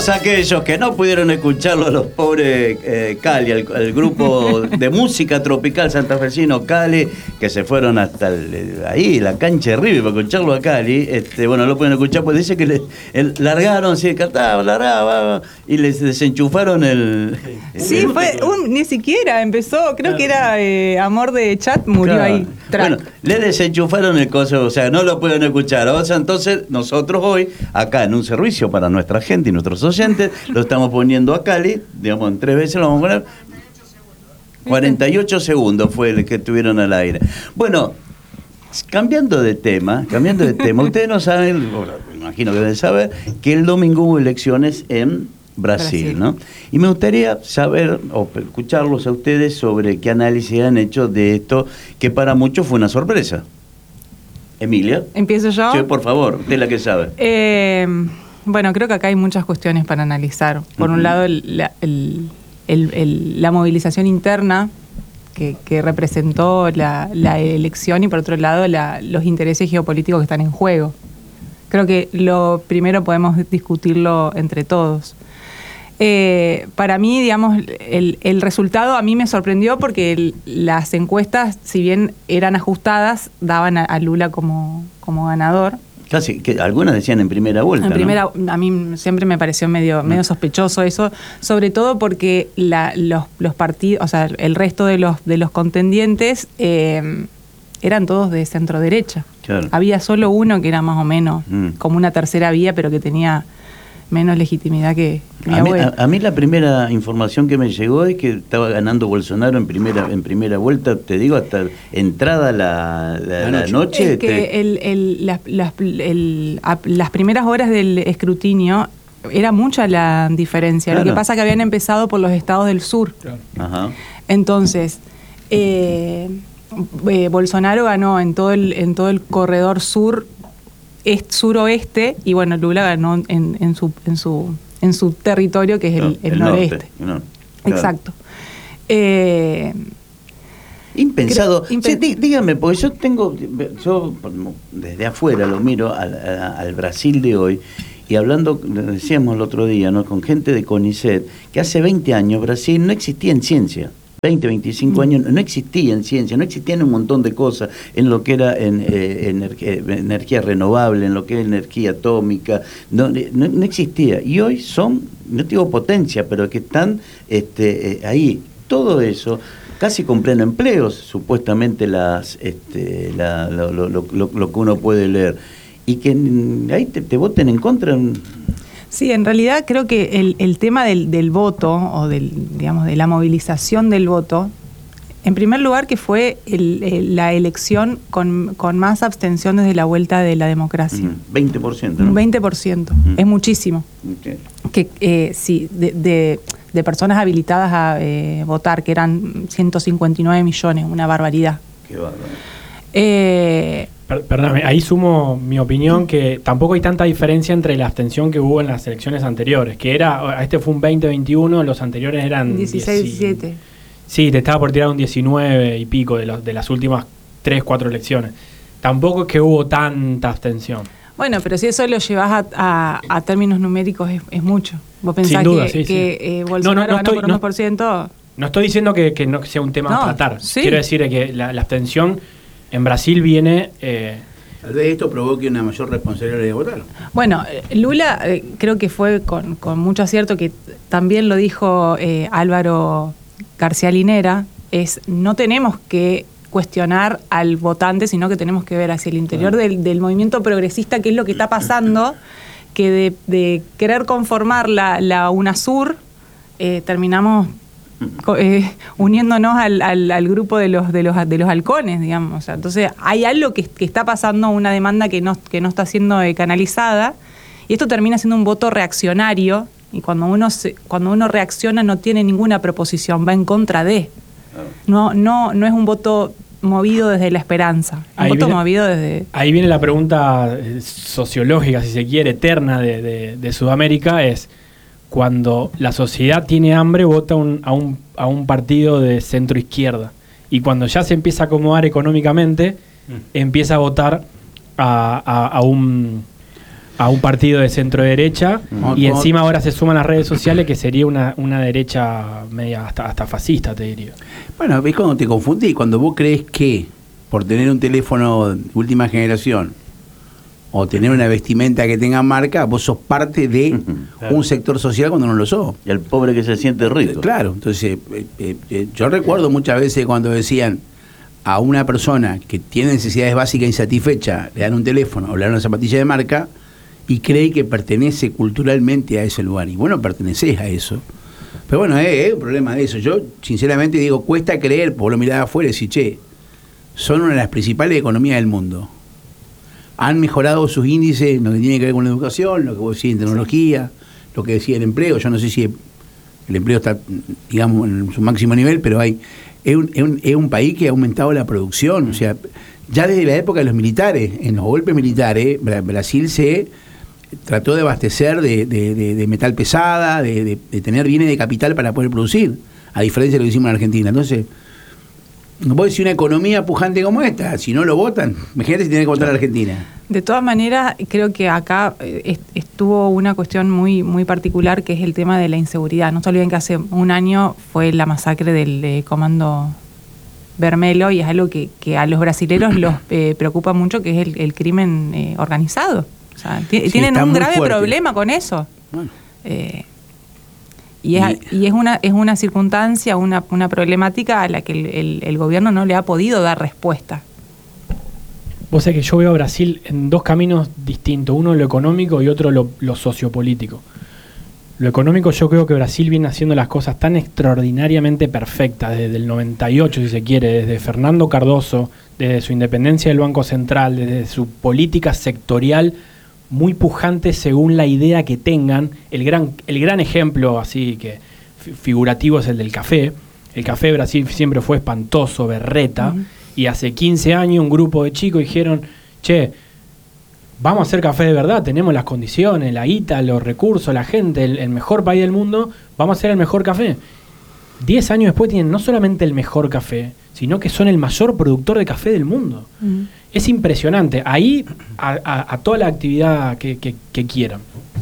todos aquellos que no pudieron escucharlo, los pobres Cali, el grupo de música tropical santafesino Cali, que se fueron hasta ahí, la cancha de River, para escucharlo a Cali, bueno, lo pueden escuchar, pues dice que largaron, sí, cantaba, largaba, y les desenchufaron el... Sí, ni siquiera empezó, creo que era Amor de Chat, murió ahí. Bueno, le desenchufaron el coso, o sea, no lo pueden escuchar. O sea, entonces nosotros hoy, acá en un servicio para nuestra gente y nuestros oyentes, lo estamos poniendo a Cali, digamos, en 3 veces lo vamos a poner. 48 segundos fue el que tuvieron al aire. Bueno, cambiando de tema, ustedes no saben, me imagino que deben saber, que el domingo hubo elecciones en Brasil, ¿no? Y me gustaría saber o escucharlos a ustedes sobre qué análisis han hecho de esto, que para muchos fue una sorpresa. Emilia. ¿Empiezo yo? Sí, por favor, usted es la que sabe. Bueno, creo que acá hay muchas cuestiones para analizar. Por un lado, la movilización interna que representó la elección, y por otro lado, los intereses geopolíticos que están en juego. Creo que lo primero podemos discutirlo entre todos. Para mí, digamos, el resultado a mí me sorprendió porque las encuestas, si bien eran ajustadas, daban a Lula como ganador. Casi, que algunas decían en primera vuelta. ¿No? A mí siempre me pareció medio sospechoso eso, sobre todo porque los partidos, o sea, el resto de los contendientes eran todos de centro derecha. Claro. Había solo uno que era más o menos como una tercera vía, pero que tenía menos legitimidad que mi abuelo. A mí la primera información que me llegó es que estaba ganando Bolsonaro en primera vuelta, te digo, hasta entrada la noche. Es que las primeras horas del escrutinio era mucha la diferencia. Claro. Lo que pasa es que habían empezado por los estados del sur. Claro. Ajá. Entonces, Bolsonaro ganó en todo el corredor suroeste, y bueno, Lula ganó en su territorio, que es el noreste. Claro. Exacto. Impensado. Sí, dígame, porque yo desde afuera lo miro al Brasil de hoy, y hablando, decíamos el otro día, ¿no?, con gente de CONICET, que hace 20 años Brasil no existía en ciencia. 20, 25 años, no existía en ciencia, no existían un montón de cosas en lo que era energía renovable, en lo que es energía atómica, no existía. Y hoy son, no digo potencia, pero que están ahí. Todo eso, casi con pleno empleo, supuestamente lo que uno puede leer. Y que ahí te voten en contra. Sí, en realidad creo que el tema del voto, o de la movilización del voto, en primer lugar que fue la elección con más abstención desde la vuelta de la democracia. 20%, ¿no? Un 20%, es muchísimo. Okay. Que sí, de personas habilitadas a votar, que eran 159 millones, una barbaridad. Qué bárbaro. Perdóname, ahí sumo mi opinión, que tampoco hay tanta diferencia entre la abstención que hubo en las elecciones anteriores, que fue un 20-21, los anteriores eran 16-17. Sí, te estaba por tirar un 19 y pico de las últimas 3-4 elecciones. Tampoco es que hubo tanta abstención. Bueno, pero si eso lo llevas a términos numéricos, es mucho. Vos pensás sin duda, que Bolsonaro ganó por un 2%. No estoy diciendo que no sea un tema a tratar. Sí. Quiero decir que la abstención en Brasil viene... Tal vez esto provoque una mayor responsabilidad de votar. Bueno, Lula creo que fue con mucho acierto, que también lo dijo Álvaro García Linera, no tenemos que cuestionar al votante, sino que tenemos que ver hacia el interior del movimiento progresista qué es lo que está pasando, que de querer conformar la UNASUR, terminamos uniéndonos al grupo de los halcones, digamos. O sea, entonces hay algo que está pasando, una demanda que no está siendo canalizada, y esto termina siendo un voto reaccionario, y cuando uno reacciona no tiene ninguna proposición, va en contra de. No es un voto movido desde la esperanza, movido desde... Ahí viene la pregunta sociológica, si se quiere, eterna de Sudamérica, es: cuando la sociedad tiene hambre, vota a un partido de centro izquierda. Y cuando ya se empieza a acomodar económicamente, empieza a votar a un a un partido de centro derecha y encima ahora se suman las redes sociales, que sería una derecha media hasta fascista, te diría. Bueno, ves cuando te confundís, cuando vos crees que por tener un teléfono de última generación o tener una vestimenta que tenga marca, vos sos parte de un sector social cuando no lo sos. Y el pobre que se siente rico. Claro, entonces yo recuerdo muchas veces cuando decían a una persona que tiene necesidades básicas insatisfechas, le dan un teléfono o le dan una zapatilla de marca y cree que pertenece culturalmente a ese lugar. Y bueno, perteneces a eso. Pero bueno, es un problema de eso. Yo sinceramente digo, cuesta creer, por lo mirar afuera y decir, che, son una de las principales economías del mundo. Han mejorado sus índices en lo que tiene que ver con la educación, lo que vos decís en tecnología, lo que decía el empleo. Yo no sé si el empleo está, digamos, en su máximo nivel, pero es un país que ha aumentado la producción. O sea, ya desde la época de los militares, en los golpes militares, Brasil se trató de abastecer de metal pesada, de tener bienes de capital para poder producir, a diferencia de lo que hicimos en Argentina. Entonces, no puedo decir una economía pujante como esta, si no lo votan, imagínate si tiene que votar a Argentina. De todas maneras, creo que acá estuvo una cuestión muy, muy particular, que es el tema de la inseguridad. No se olviden que hace un año fue la masacre del Comando Vermelho, y es algo que a los brasileños los preocupa mucho, que es el crimen organizado. O sea, tienen un grave problema con eso. Bueno. Y es una circunstancia, una problemática a la que el gobierno no le ha podido dar respuesta. Vos sabés que yo veo a Brasil en dos caminos distintos, uno lo económico y otro lo sociopolítico. Lo económico, yo creo que Brasil viene haciendo las cosas tan extraordinariamente perfectas, desde el 98, si se quiere, desde Fernando Cardoso, desde su independencia del Banco Central, desde su política sectorial muy pujante según la idea que tengan. El gran ejemplo así que figurativo es el del café. El café de Brasil siempre fue espantoso, berreta, y hace 15 años un grupo de chicos dijeron, che, vamos a hacer café de verdad, tenemos las condiciones, la guita, los recursos, la gente, el mejor país del mundo, vamos a hacer el mejor café. 10 años después tienen no solamente el mejor café, sino que son el mayor productor de café del mundo. Es impresionante. Ahí a toda la actividad que quieran.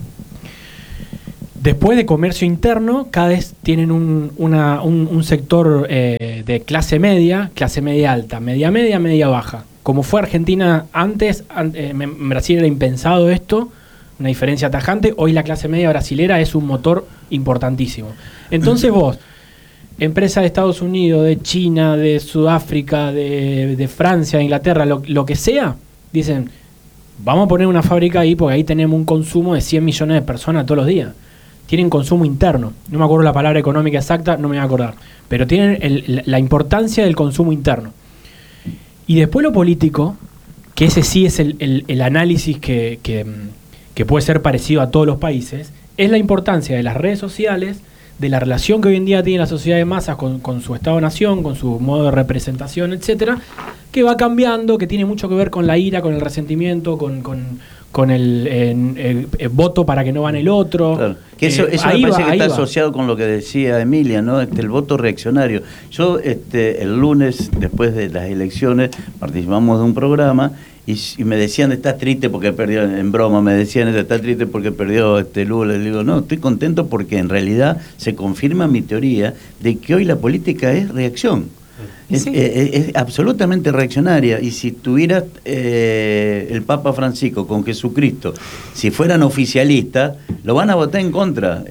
Después de comercio interno, cada vez tienen un sector de clase media alta, media baja. Como fue Argentina antes, en Brasil era impensado esto, una diferencia tajante. Hoy la clase media brasilera es un motor importantísimo. Entonces vos, empresa de Estados Unidos, de China, de Sudáfrica, de Francia, de Inglaterra, lo que sea, dicen, vamos a poner una fábrica ahí porque ahí tenemos un consumo de 100 millones de personas todos los días. Tienen consumo interno. No me acuerdo la palabra económica exacta, no me voy a acordar. Pero tienen la importancia del consumo interno. Y después lo político, que ese sí es el análisis que puede ser parecido a todos los países, es la importancia de las redes sociales, de la relación que hoy en día tiene la sociedad de masas con su Estado-Nación, con su modo de representación, etcétera, que va cambiando, que tiene mucho que ver con la ira, con el resentimiento, con el voto para que no gane el otro. Claro. Que eso me parece que está asociado con lo que decía Emilia, ¿no? El voto reaccionario. Yo el lunes, después de las elecciones, participamos de un programa y me decían, estás triste porque perdió, en broma me decían, estás triste porque perdió Lula. Le digo, no, estoy contento porque en realidad se confirma mi teoría de que hoy la política es reacción. Es absolutamente reaccionaria. Y si tuviera el Papa Francisco con Jesucristo, si fueran oficialistas, lo van a votar en contra.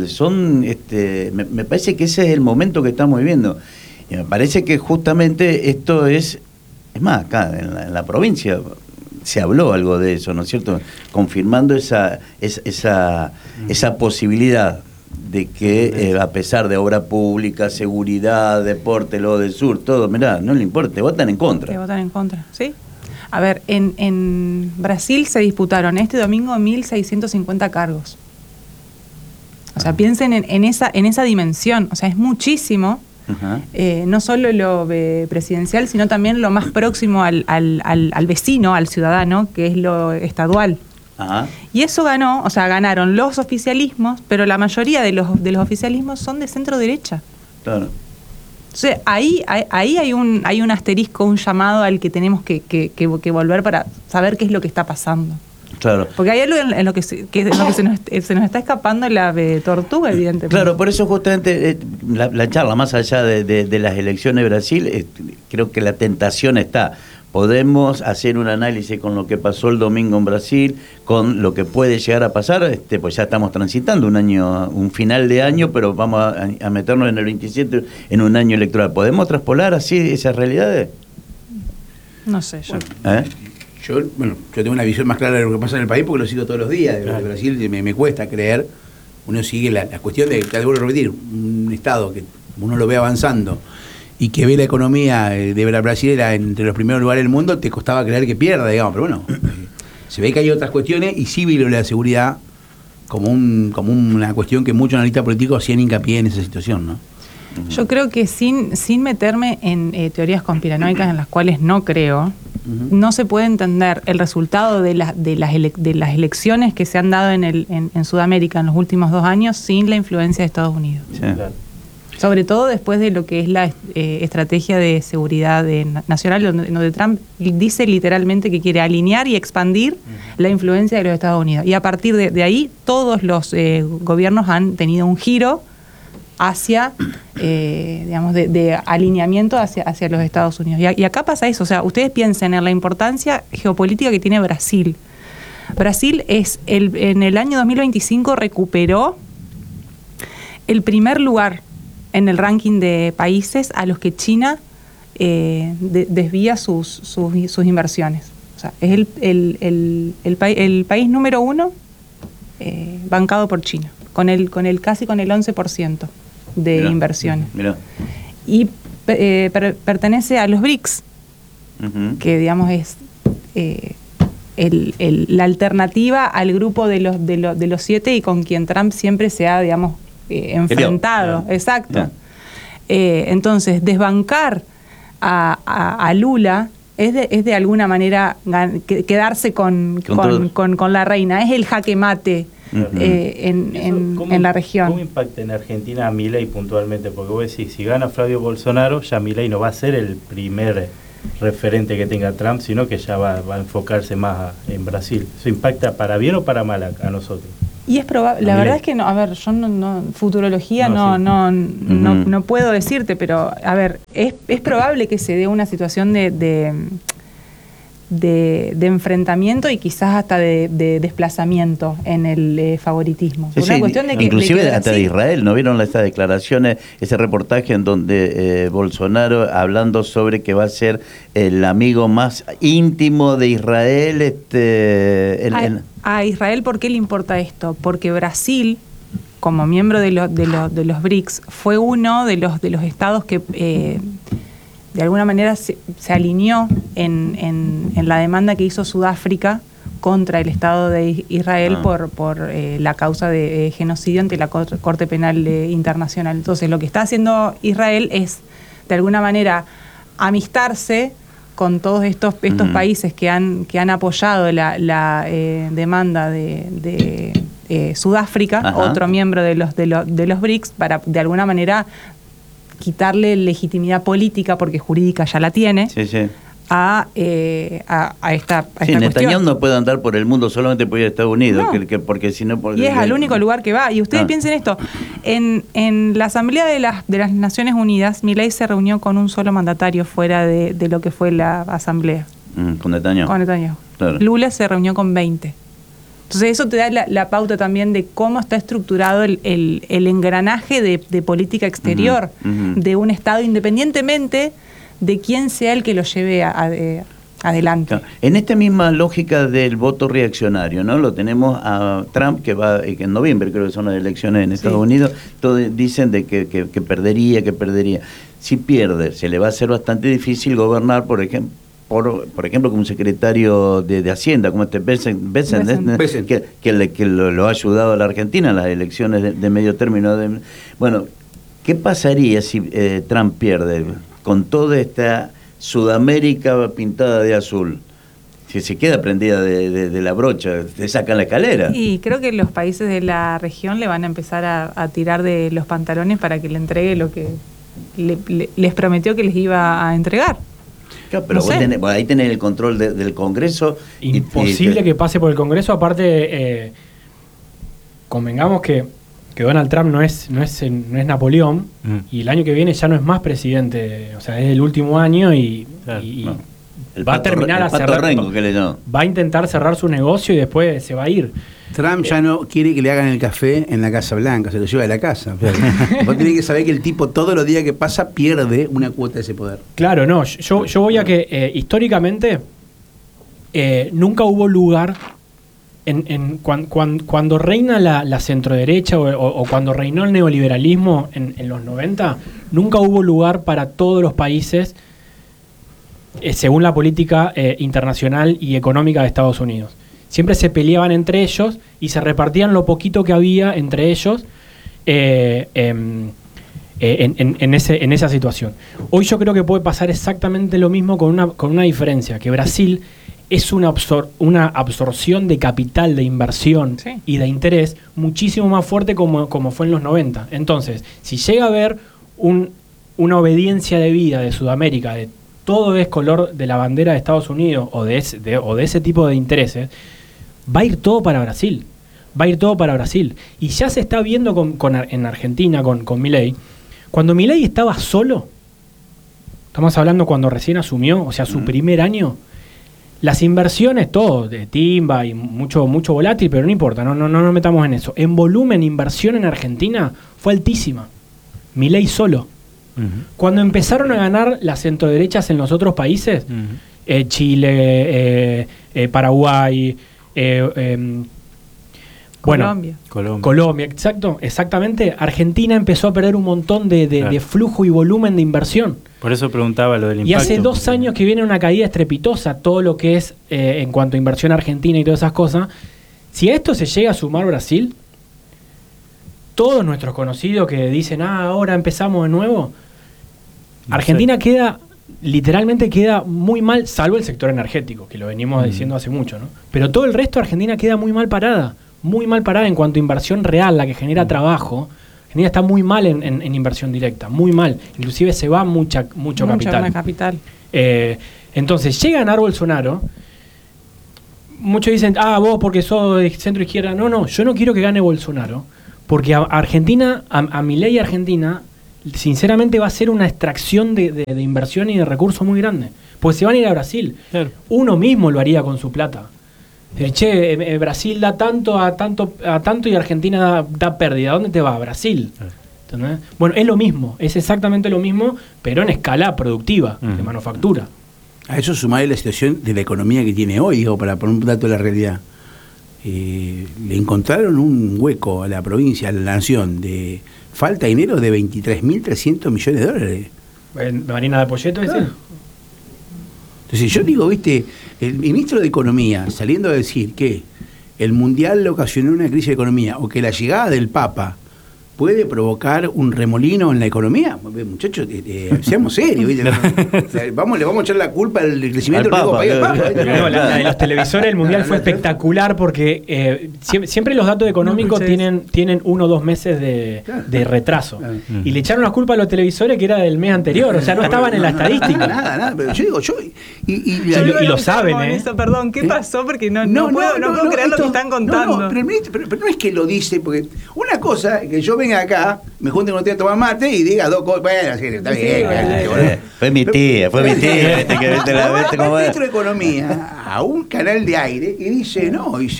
Me parece que ese es el momento que estamos viviendo. Y me parece que justamente esto es más, acá en la provincia se habló algo de eso, ¿no es cierto? Confirmando esa posibilidad de que a pesar de obra pública, seguridad, deporte, lo del sur, todo, mirá, no le importa, te votan en contra. Te votan en contra, sí. A ver, en Brasil se disputaron este domingo 1.650 cargos. O sea, piensen en esa dimensión, o sea, es muchísimo. No solo lo presidencial, sino también lo más próximo al vecino, al ciudadano, que es lo estadual. Y eso ganaron los oficialismos, pero la mayoría de los oficialismos son de centro derecha. Claro. Entonces, ahí hay un asterisco, un llamado al que tenemos que volver para saber qué es lo que está pasando. Claro. Porque hay algo en lo que se nos está escapando la tortuga, evidentemente. Claro, por eso justamente la charla, más allá de las elecciones de Brasil, creo que la tentación está. Podemos hacer un análisis con lo que pasó el domingo en Brasil, con lo que puede llegar a pasar, pues ya estamos transitando un final de año, pero vamos a meternos en el 27 en un año electoral. ¿Podemos traspolar así esas realidades? No sé, yo. Yo tengo una visión más clara de lo que pasa en el país porque lo sigo todos los días. De Brasil me cuesta creer. Uno sigue la cuestión de, te vuelvo a repetir, un Estado que uno lo ve avanzando y que ve la economía de Brasil entre los primeros lugares del mundo, te costaba creer que pierda, digamos. Pero bueno, se ve que hay otras cuestiones y sí vi la seguridad como una cuestión que muchos analistas políticos hacían hincapié en esa situación, ¿no? Yo creo que sin meterme en teorías conspiranoicas en las cuales no creo, no se puede entender el resultado de las elecciones que se han dado en Sudamérica en los últimos 2 años sin la influencia de Estados Unidos. Sí. Claro. Sobre todo después de lo que es la estrategia de seguridad nacional, donde Trump dice literalmente que quiere alinear y expandir la influencia de los Estados Unidos. Y a partir de ahí, todos los gobiernos han tenido un giro hacia, digamos, de alineamiento hacia los Estados Unidos. Y acá pasa eso. O sea, ustedes piensen en la importancia geopolítica que tiene Brasil. Brasil en el año 2025 recuperó el primer lugar en el ranking de países a los que China desvía sus inversiones. O sea, es el país número 1 bancado por China, casi con el 11% de Mirá, inversiones. Mirá. Y pertenece a los BRICS, que digamos es la alternativa al grupo de los 7 y con quien Trump siempre se ha, digamos, enfrentado. Exacto. Entonces, desbancar a Lula es de alguna manera quedarse con la reina, es el jaque mate en la región. ¿Cómo impacta en Argentina a Milei puntualmente? Porque vos decís, si gana Flavio Bolsonaro, ya Milei no va a ser el primer referente que tenga Trump, sino que ya va a enfocarse más en Brasil. ¿Eso impacta para bien o para mal a nosotros? Y es probable, la verdad es que no, a ver, yo futurología no puedo decirte, pero a ver, es probable que se dé una situación de enfrentamiento y quizás hasta de desplazamiento en el favoritismo. Sí, una cuestión de que, inclusive hasta de Brasil, Israel, ¿no vieron estas declaraciones, ese reportaje en donde Bolsonaro hablando sobre que va a ser el amigo más íntimo de Israel? A Israel, ¿por qué le importa esto? Porque Brasil, como miembro de los BRICS, fue uno de los estados que de alguna manera se alineó en la demanda que hizo Sudáfrica contra el Estado de Israel por la causa de genocidio ante la Corte Penal Internacional. Entonces, lo que está haciendo Israel es, de alguna manera, amistarse con todos estos países que han apoyado la demanda de Sudáfrica, Ajá. otro miembro de los BRICS, para de alguna manera quitarle legitimidad política, porque jurídica ya la tiene, Sí, sí. a esta Sí, Netanyahu cuestión. no puede andar por el mundo solamente por ir a Estados Unidos, No. porque si no... Y es al único lugar que va. Y ustedes piensen esto, en la Asamblea de las Naciones Unidas, Milei se reunió con un solo mandatario fuera de lo que fue la Asamblea. Con Netanyahu. Con Netanyahu. Claro. Lula se reunió con 20. Entonces eso te da la pauta también de cómo está estructurado el engranaje de política exterior de un Estado, independientemente de quién sea el que lo lleve adelante. Claro. En esta misma lógica del voto reaccionario, ¿no? Lo tenemos a Trump, que en noviembre creo que son las elecciones en Estados Unidos, todos dicen de que perdería. Si pierde, se le va a hacer bastante difícil gobernar, por ejemplo, como un secretario de Hacienda, como Bessent, que lo ha ayudado a la Argentina en las elecciones de medio término. Bueno, ¿qué pasaría si Trump pierde con toda esta Sudamérica pintada de azul? Si se queda prendida de la brocha, te sacan la escalera. Y creo que los países de la región le van a empezar a tirar de los pantalones para que le entregue lo que les prometió que les iba a entregar. Claro, pero No vos sé. ahí tenés el control del Congreso. Imposible que pase por el Congreso. Aparte, convengamos que Donald Trump no es Napoleón, y el año que viene ya no es más presidente. O sea, es el último año y va a terminar a cerrar. Va a intentar cerrar su negocio y después se va a ir. Trump ya no quiere que le hagan el café en la Casa Blanca, se lo lleva de la casa. Vos tenés que saber que el tipo todos los días que pasa pierde una cuota de ese poder. Claro, no, yo voy a que históricamente nunca hubo lugar cuando reina la centroderecha o cuando reinó el neoliberalismo en los 90, nunca hubo lugar para todos los países según la política internacional y económica de Estados Unidos. Siempre se peleaban entre ellos y se repartían lo poquito que había entre ellos en esa situación. Hoy yo creo que puede pasar exactamente lo mismo con una diferencia, que Brasil es una absorción de capital, de inversión y de interés muchísimo más fuerte como fue en los 90. Entonces, si llega a haber una obediencia de vida de Sudamérica, de todo es color de la bandera de Estados Unidos o de ese tipo de intereses, va a ir todo para Brasil. Va a ir todo para Brasil. Y ya se está viendo en Argentina con Milei. Cuando Milei estaba solo, estamos hablando cuando recién asumió, o sea, su primer año, las inversiones, todo, de timba y mucho volátil, pero no importa, no nos metamos en eso. En volumen, inversión en Argentina fue altísima. Milei solo. Cuando empezaron a ganar las centroderechas en los otros países, Chile, Paraguay, Colombia, exactamente, Argentina empezó a perder un montón de flujo y volumen de inversión. Por eso preguntaba lo del impacto. Y hace 2 años que viene una caída estrepitosa, todo lo que es en cuanto a inversión argentina y todas esas cosas. Si a esto se llega a sumar Brasil, todos nuestros conocidos que dicen, ahora empezamos de nuevo, Argentina literalmente queda muy mal, salvo el sector energético, que lo venimos diciendo hace mucho, ¿no? Pero todo el resto de Argentina queda muy mal parada en cuanto a inversión real, la que genera trabajo. Argentina está muy mal en inversión directa, muy mal. Inclusive se va mucho capital. Entonces, llega a ganar Bolsonaro. Muchos dicen, vos porque sos de centro izquierda. No, yo no quiero que gane Bolsonaro, porque a Milei y Argentina, sinceramente va a ser una extracción de inversión y de recursos muy grande. Pues se van a ir a Brasil. Claro. Uno mismo lo haría con su plata. Brasil da tanto a tanto y Argentina da pérdida. ¿A dónde te va? A Brasil. ¿Entendés? Bueno, es lo mismo, es exactamente lo mismo, pero en escala productiva, de manufactura. A eso sumarle la situación de la economía que tiene hoy, para poner un dato de la realidad. Le encontraron un hueco a la provincia, a la nación, de falta de dinero de 23.300 millones de dólares. ¿Marina de Poyeto? Claro. Entonces yo digo, el ministro de Economía saliendo a decir que el Mundial le ocasionó una crisis de economía o que la llegada del Papa puede provocar un remolino en la economía, muchachos, seamos serios, ¿viste? Le vamos a echar la culpa del crecimiento del país al Papa. La de los televisores del Mundial fue espectacular porque siempre los datos económicos tienen 1 o 2 meses de retraso. Y le echaron la culpa a los televisores que era del mes anterior, o sea, no estaban en la estadística. Nada, pero yo digo, y lo saben, eso, perdón, ¿qué pasó? Porque no puedo creer lo que están contando. Pero no es que lo dice, porque una cosa que yo venga acá, me junte con usted a tomar mate y diga 2 cosas. Bueno, sí, está bien. Fue mi tía. El ministro de Economía a un canal de aire y dice,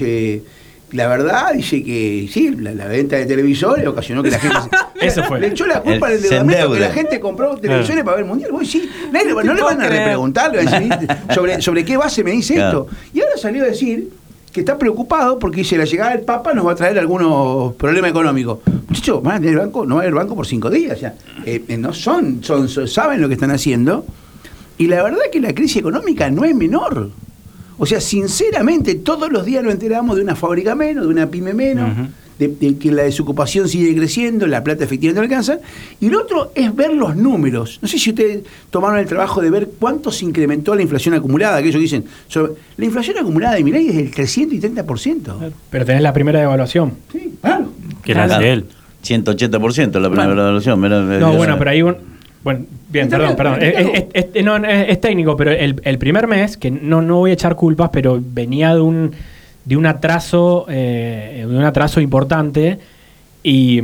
la verdad, dice que sí, la venta de televisores ocasionó que la gente eso fue. Le echó la culpa al endeudamiento, que la gente compró televisores para ver el Mundial. No le van a repreguntar sobre qué base me dice esto. Y ahora salió a decir que está preocupado porque dice la llegada del Papa nos va a traer algunos problemas económicos. Muchachos, van a tener banco, no va a haber banco por 5 días. Ya. No saben lo que están haciendo. Y la verdad que la crisis económica no es menor. O sea, sinceramente, todos los días nos enteramos de una fábrica menos, de una pyme menos, de que la desocupación sigue creciendo, la plata efectivamente no alcanza. Y lo otro es ver los números. No sé si ustedes tomaron el trabajo de ver cuánto se incrementó la inflación acumulada. Aquellos dicen, la inflación acumulada de Milei es del 330%. Claro. Pero tenés la primera devaluación. Sí, claro. Que la hace él. 180% la primera devaluación. No, bueno, pero ahí Bueno, bien, perdón. Es técnico, pero el primer mes, que no voy a echar culpas, pero venía de un atraso importante y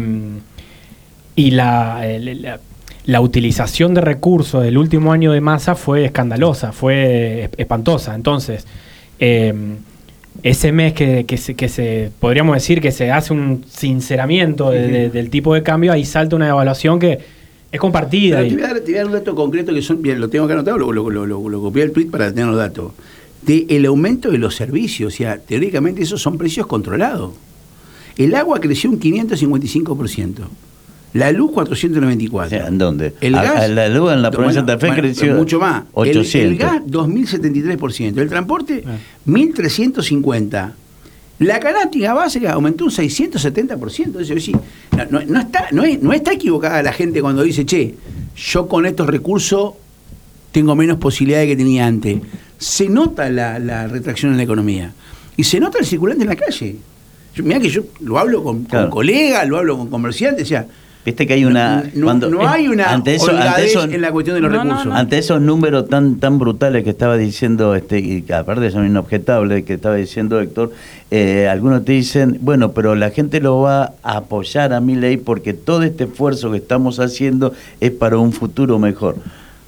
la utilización de recursos del último año de Massa fue escandalosa, fue espantosa. Entonces, ese mes que se podríamos decir que se hace un sinceramiento del tipo de cambio, ahí salta una evaluación que es compartida. Te voy a dar un dato concreto que bien, lo tengo acá anotado, lo copié el tweet para tener los datos. El aumento de los servicios, o sea, teóricamente esos son precios controlados. El agua creció un 555%. La luz 494. O sea, ¿en dónde? El gas, la luz en la provincia de Santa Fe creció mucho más. 800. El gas 2073%. El transporte 1350. La canástica básica aumentó un 670%. Es decir, no está equivocada la gente cuando dice, che, yo con estos recursos tengo menos posibilidades que tenía antes. Se nota la retracción en la economía. Y se nota el circulante en la calle. Mirá que yo lo hablo con colegas, lo hablo con comerciantes, o sea, viste que hay una no hay una holgadez en la cuestión de los recursos. Ante esos números tan brutales que estaba diciendo, y que aparte son inobjetables, que estaba diciendo Héctor, algunos te dicen, bueno, pero la gente lo va a apoyar a Milei porque todo este esfuerzo que estamos haciendo es para un futuro mejor.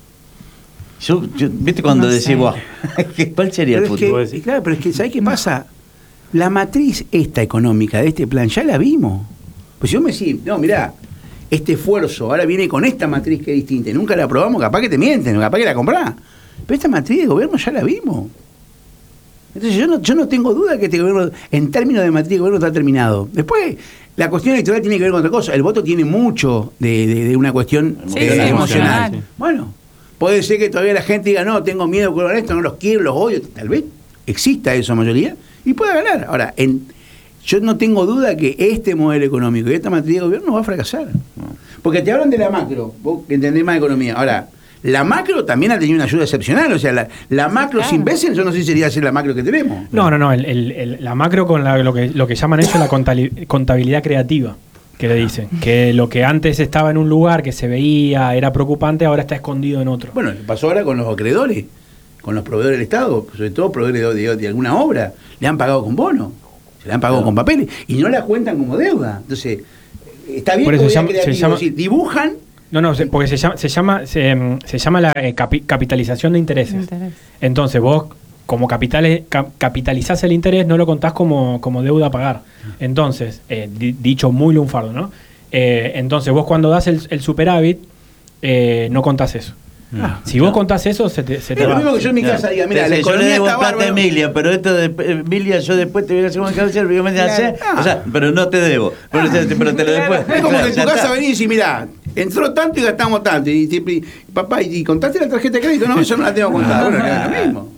Yo viste cuando decís, wow, ¿cuál sería el futuro? Claro, pero es que, ¿sabés qué pasa? La matriz esta económica de este plan ya la vimos. Pues si yo me decís, no, mirá, este esfuerzo ahora viene con esta matriz que es distinta, y nunca la probamos, capaz que te mienten, capaz que la comprás. Pero esta matriz de gobierno ya la vimos. Entonces yo no tengo duda que este gobierno, en términos de matriz de gobierno, está terminado. Después, la cuestión electoral tiene que ver con otra cosa. El voto tiene mucho de una cuestión emocional. Sí. Bueno, puede ser que todavía la gente diga, no, tengo miedo con esto, no los quiero, los odio. Tal vez exista eso mayoría y pueda ganar. Ahora, yo no tengo duda que este modelo económico y esta matriz de gobierno va a fracasar. Porque te hablan de la macro, vos que entendés más de economía. Ahora, la macro también ha tenido una ayuda excepcional. O sea, la macro sin Bessel, yo no sé si sería la macro que tenemos. No. La macro con lo que llaman ellos la contabilidad creativa, que le dicen. Que lo que antes estaba en un lugar que se veía, era preocupante, ahora está escondido en otro. Bueno, pasó ahora con los acreedores, con los proveedores del Estado, sobre todo proveedores de alguna obra. Le han pagado con bono, se le han pagado con papeles y no la cuentan como deuda. Entonces, está bien que se llama, dibujan. No, porque se llama la capitalización de intereses. Entonces vos, como capitalizás el interés, no lo contás como deuda a pagar. Entonces, dicho muy lunfardo, ¿no? Entonces vos cuando das el superávit, no contás eso. Si vos contás eso, se te va. Es lo mismo que yo en mi casa diga, mira, la economía está bárbara. a Emilia, pero esto de Emilia, yo después te voy a hacer una cárcel, o sea, pero no te debo. Pero te lo después. Es como que en tu casa venís y decís, mira, entró tanto y gastamos tanto. Y papá, ¿y contaste la tarjeta de crédito? No, yo no la tengo contada. Bueno, es lo mismo.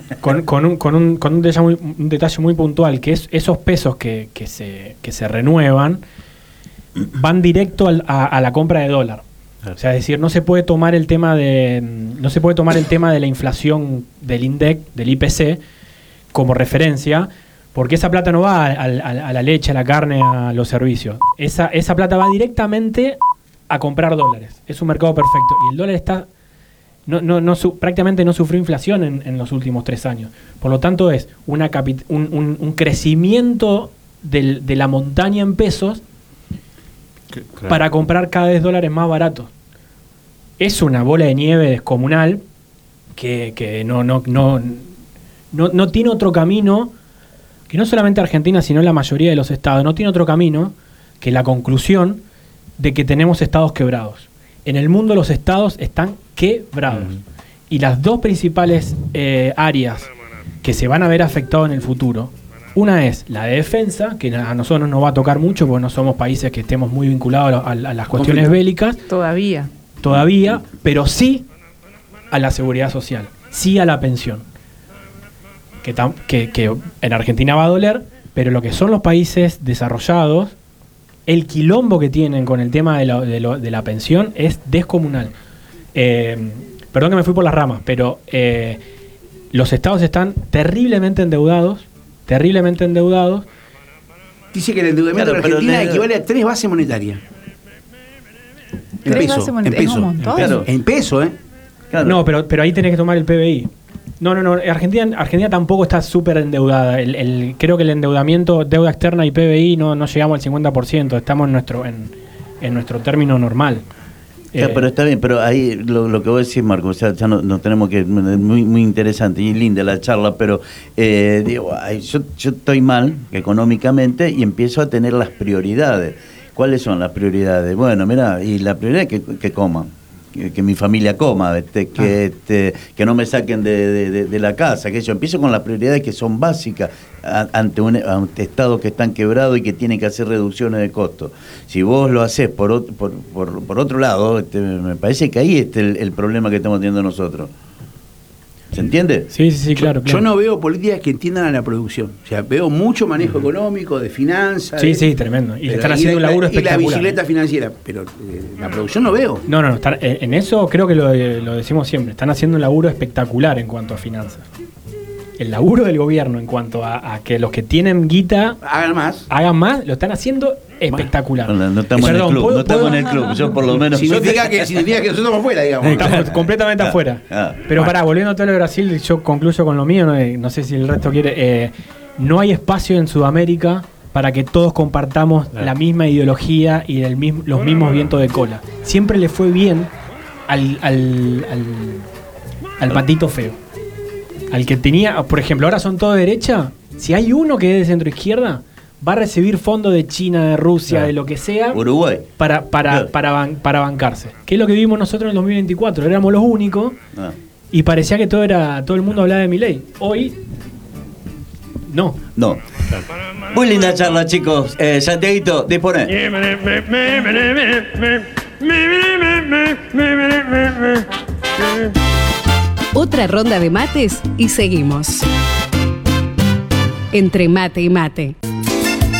Con un detalle muy puntual, que es esos pesos que se renuevan van directo a la compra de dólar. O sea, es decir, no se puede tomar el tema de la inflación del INDEC, del IPC, como referencia, porque esa plata no va a la leche, a la carne, a los servicios. Esa plata va directamente a comprar dólares. Es un mercado perfecto. Y el dólar está prácticamente no sufrió inflación en los últimos 3 años. Por lo tanto, es un crecimiento de la montaña en pesos, claro, para comprar cada vez dólares más baratos. Es una bola de nieve descomunal que no tiene otro camino, que no solamente Argentina, sino la mayoría de los estados, no tiene otro camino que la conclusión de que tenemos estados quebrados. En el mundo los estados están quebrados. Y las dos principales áreas que se van a ver afectados en el futuro, una es la de defensa, que a nosotros nos va a tocar mucho porque no somos países que estemos muy vinculados a las cuestiones bélicas. Todavía, pero sí a la seguridad social, sí a la pensión. Que en Argentina va a doler, pero lo que son los países desarrollados, el quilombo que tienen con el tema de la pensión es descomunal. Perdón que me fui por las ramas, pero los estados están terriblemente endeudados. Dice que el endeudamiento de Argentina equivale a 3 bases monetarias. En 3 peso, veces en es peso. un montón. Claro. En peso, ¿eh? Claro. No, pero ahí tenés que tomar el PBI. No, Argentina tampoco está súper endeudada. Creo que el endeudamiento, deuda externa y PBI no llegamos al 50%. Estamos en nuestro término normal. Pero está bien, pero ahí lo que vos decís, Marco, o sea, ya no tenemos que... Muy, muy interesante y linda la charla, pero digo, yo estoy mal económicamente y empiezo a tener las prioridades. ¿Cuáles son las prioridades? Bueno, mira, y la prioridad es que coman. Que mi familia coma, que no me saquen de la casa, que yo empiezo con las prioridades que son básicas ante un Estado que están quebrado y que tiene que hacer reducciones de costos. Si vos lo hacés por otro lado, me parece que ahí está el problema que estamos teniendo nosotros. ¿Se entiende? Sí, claro. Yo no veo políticas que entiendan a la producción. O sea, veo mucho manejo económico, de finanzas. Sí, tremendo. Y le están haciendo un laburo espectacular. Y la bicicleta financiera. Pero la producción no veo. No, en eso creo que lo decimos siempre. Están haciendo un laburo espectacular en cuanto a finanzas. El laburo del gobierno en cuanto a que los que tienen guita hagan más, lo están haciendo espectacular. No estamos en el club, estamos en el club. Yo por lo menos... Significa que nosotros estamos afuera, digamos. Estamos completamente afuera. Pero volviendo a todo lo de Brasil, yo concluyo con lo mío, no sé si el resto quiere. No hay espacio en Sudamérica para que todos compartamos la misma ideología y los mismos vientos de cola. Siempre le fue bien al patito feo. Al que tenía, por ejemplo, ahora son todos de derecha. Si hay uno que es de centro izquierda, va a recibir fondos de China, de Rusia, de lo que sea, Uruguay, para bancarse. ¿Qué es lo que vimos nosotros en el 2024? Éramos los únicos y parecía que todo el mundo hablaba de Milei. Hoy, no. Muy linda charla, chicos. Santiaguito, dispone. Otra ronda de mates y seguimos. Entre mate y mate.